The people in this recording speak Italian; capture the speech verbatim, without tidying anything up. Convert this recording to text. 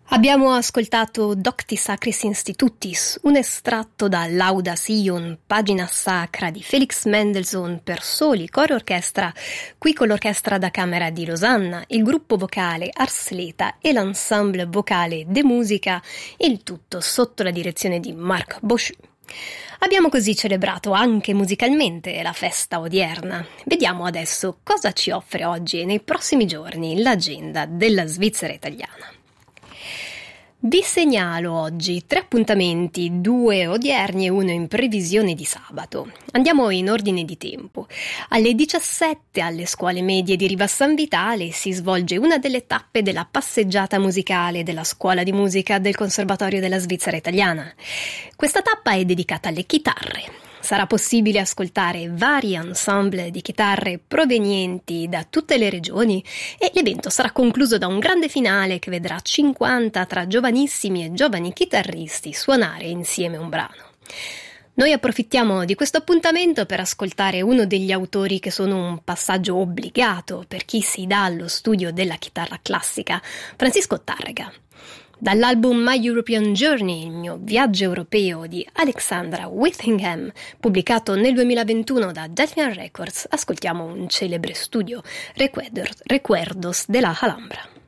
Abbiamo ascoltato Docti Sacris Institutis, un estratto da Laudas Ion, pagina sacra di Felix Mendelssohn per soli, coro e orchestra, qui con l'Orchestra da Camera di Losanna, il gruppo vocale Ars Leta e l'ensemble vocale De Musica, il tutto sotto la direzione di Marc Boschut. Abbiamo così celebrato anche musicalmente la festa odierna. Vediamo adesso cosa ci offre oggi e nei prossimi giorni l'agenda della Svizzera italiana. Vi segnalo oggi tre appuntamenti, due odierni e uno in previsione di sabato. Andiamo in ordine di tempo. Alle diciassette alle scuole medie di Riva San Vitale si svolge una delle tappe della passeggiata musicale della scuola di musica del Conservatorio della Svizzera italiana. Questa tappa è dedicata alle chitarre. Sarà possibile ascoltare vari ensemble di chitarre provenienti da tutte le regioni e l'evento sarà concluso da un grande finale che vedrà cinquanta tra giovanissimi e giovani chitarristi suonare insieme un brano. Noi approfittiamo di questo appuntamento per ascoltare uno degli autori che sono un passaggio obbligato per chi si dà allo studio della chitarra classica, Francisco Tárrega. Dall'album My European Journey, il mio viaggio europeo di Alexandra Whittingham, pubblicato nel duemilaventuno da Delphian Records, ascoltiamo un celebre studio, Recuerdos de la Alhambra.